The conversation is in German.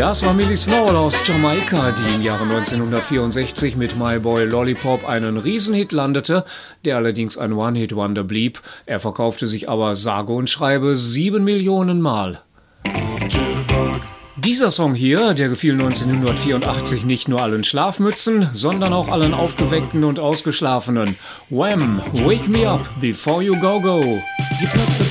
Das war Millie Small aus Jamaika, die im Jahre 1964 mit My Boy Lollipop einen Riesenhit landete, der allerdings ein One-Hit-Wonder blieb. Er verkaufte sich aber sage und schreibe 7 Millionen Mal. Dieser Song hier, der gefiel 1984 nicht nur allen Schlafmützen, sondern auch allen Aufgeweckten und Ausgeschlafenen. Wham! Wake me up before you go go. You put the